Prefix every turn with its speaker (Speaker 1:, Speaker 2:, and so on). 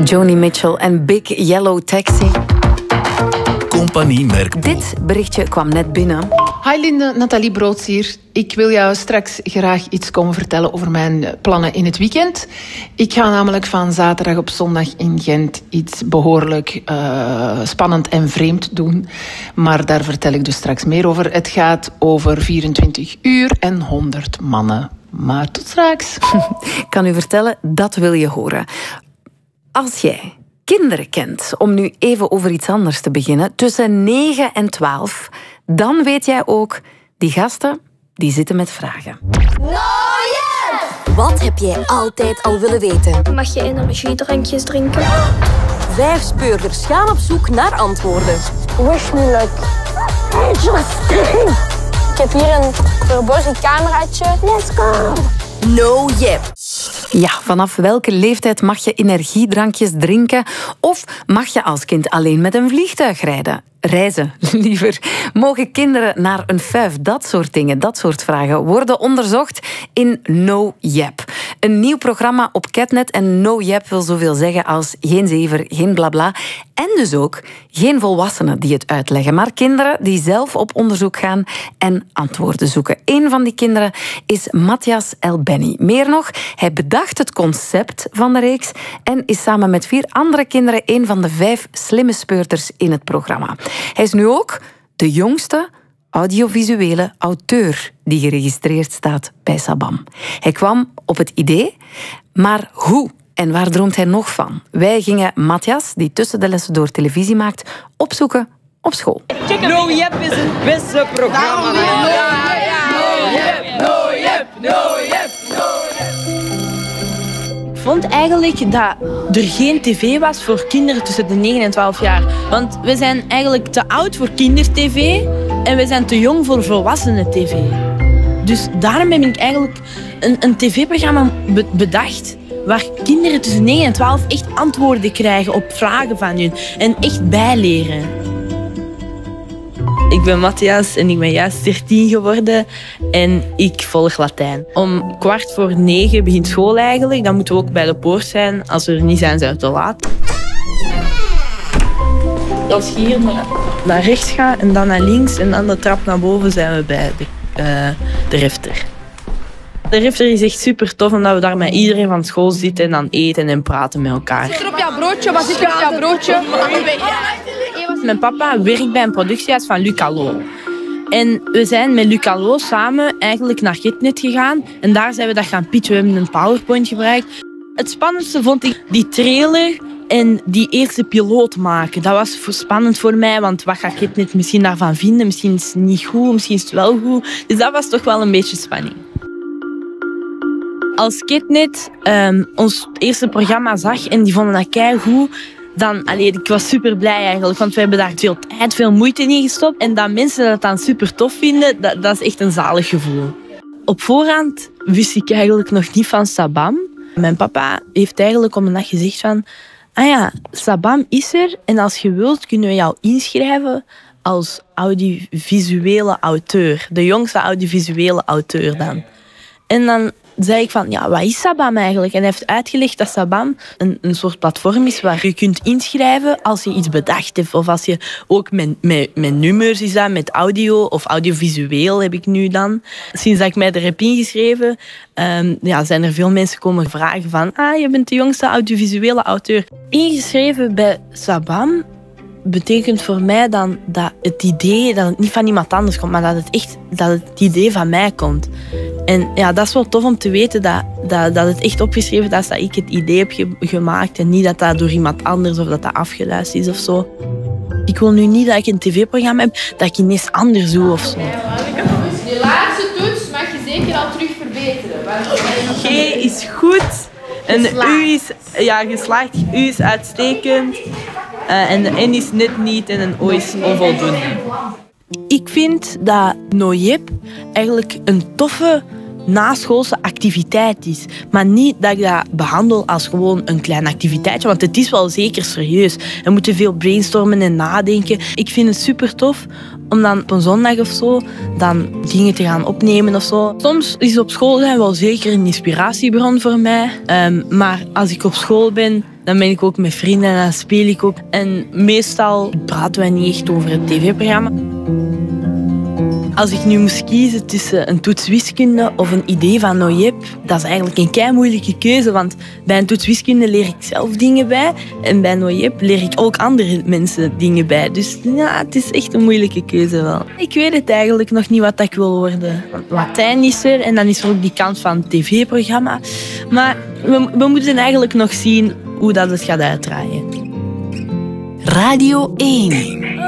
Speaker 1: Joni Mitchell en Big Yellow Taxi.
Speaker 2: Compagnie Merkpoel.
Speaker 1: Dit berichtje kwam net binnen.
Speaker 3: Hi Linde, Nathalie Broods hier. Ik wil jou straks graag iets komen vertellen over mijn plannen in het weekend. Ik ga namelijk van zaterdag op zondag in Gent iets behoorlijk spannend en vreemd doen. Maar daar vertel ik dus straks meer over. Het gaat over 24 uur en 100 mannen. Maar tot straks.
Speaker 1: Ik kan u vertellen, dat wil je horen. Als jij kinderen kent, om nu even over iets anders te beginnen, tussen 9 en 12, dan weet jij ook, die gasten, die zitten met vragen.
Speaker 4: Wat heb jij altijd al willen weten?
Speaker 5: Mag je energiedrankjes drinken?
Speaker 4: 5 speurders gaan op zoek naar antwoorden.
Speaker 5: Wish me luck. Ik heb hier een verborgen cameraatje. Let's go.
Speaker 4: No Yep.
Speaker 1: Ja, vanaf welke leeftijd mag je energiedrankjes drinken? Of mag je als kind alleen met een vliegtuig rijden? Reizen, liever. Mogen kinderen naar een fuif? Dat soort dingen, dat soort vragen worden onderzocht in No Yep. Een nieuw programma op Catnet. En No Yep wil zoveel zeggen als geen zever, geen blabla. En dus ook geen volwassenen die het uitleggen, maar kinderen die zelf op onderzoek gaan en antwoorden zoeken. Een van die kinderen is Matthias Elbenny. Meer nog, hij bedacht het concept van de reeks en is samen met 4 andere kinderen een van de 5 slimme speurters in het programma. Hij is nu ook de jongste audiovisuele auteur die geregistreerd staat bij Sabam. Hij kwam op het idee, maar hoe en waar droomt hij nog van? Wij gingen Matthias, die tussen de lessen door televisie maakt, opzoeken op school.
Speaker 6: No Yep is het beste programma. No Yep.
Speaker 7: Ik vond eigenlijk dat er geen tv was voor kinderen tussen de 9 en 12 jaar. Want we zijn eigenlijk te oud voor kindertv en we zijn te jong voor volwassenen tv. Dus daarom heb ik eigenlijk een tv-programma bedacht waar kinderen tussen 9 en 12 echt antwoorden krijgen op vragen van hun en echt bijleren. Ik ben Matthias en ik ben juist 13 geworden en ik volg Latijn. Om 8:45 begint school eigenlijk. Dan moeten we ook bij de poort zijn. Als we er niet zijn, zijn we te laat. Als je hier naar rechts gaat en dan naar links en dan de trap naar boven, zijn we bij de refter. De refter is echt super tof omdat we daar met iedereen van school zitten en dan eten en praten met elkaar.
Speaker 8: Wat zit er op jouw broodje? Wat zit er op jouw broodje?
Speaker 7: Mijn papa werkt bij een productiehuis van Luc Allo. En we zijn met Luc Allo samen eigenlijk naar Catnet gegaan. En daar zijn we dat gaan pitchen. We hebben een PowerPoint gebruikt. Het spannendste vond ik die trailer en die eerste piloot maken. Dat was spannend voor mij, want wat gaat Catnet misschien daarvan vinden? Misschien is het niet goed, misschien is het wel goed. Dus dat was toch wel een beetje spanning. Als Catnet ons eerste programma zag en die vonden dat keigoed, dan, ik was super blij eigenlijk, want we hebben daar veel tijd, veel moeite in gestopt. En dat mensen dat dan super tof vinden, dat is echt een zalig gevoel. Op voorhand wist ik eigenlijk nog niet van Sabam. Mijn papa heeft eigenlijk om een dag gezegd van, Sabam is er en als je wilt kunnen we jou inschrijven als audiovisuele auteur. De jongste audiovisuele auteur dan. En dan zei ik van, wat is Sabam eigenlijk? En hij heeft uitgelegd dat Sabam een soort platform is waar je kunt inschrijven als je iets bedacht hebt. Of als je ook met nummers is dat, met audio of audiovisueel heb ik nu dan. Sinds dat ik mij er heb ingeschreven, zijn er veel mensen komen vragen van, je bent de jongste audiovisuele auteur. Ingeschreven bij Sabam betekent voor mij dan dat het idee, dat het niet van iemand anders komt, maar dat het idee van mij komt. En dat is wel tof om te weten dat het echt opgeschreven is dat ik het idee heb gemaakt en niet dat dat door iemand anders of dat afgeluisterd is of zo. Ik wil nu niet dat ik een tv-programma heb dat ik ineens anders doe of zo.
Speaker 8: De laatste toets mag je zeker al terug verbeteren.
Speaker 7: G is goed. En de U is geslaagd. U is uitstekend. En de N is net niet en een O is onvoldoende. Ik vind dat No Yep eigenlijk een toffe naschoolse activiteit is. Maar niet dat ik dat behandel als gewoon een klein activiteitje, want het is wel zeker serieus. We moeten veel brainstormen en nadenken. Ik vind het super tof om dan op een zondag of zo dan dingen te gaan opnemen of zo. Soms is op school zijn wel zeker een inspiratiebron voor mij. Maar als ik op school ben, dan ben ik ook met vrienden en dan speel ik ook. En meestal praten wij niet echt over het tv-programma. Als ik nu moest kiezen tussen een toets wiskunde of een idee van NOJEP, dat is eigenlijk een keimoeilijke keuze, want bij een toets wiskunde leer ik zelf dingen bij en bij NOJEP leer ik ook andere mensen dingen bij. Dus ja, het is echt een moeilijke keuze wel. Ik weet het eigenlijk nog niet wat ik wil worden. Latijn is er en dan is er ook die kant van het tv-programma. Maar we moeten eigenlijk nog zien hoe dat het gaat uitdraaien.
Speaker 2: Radio 1.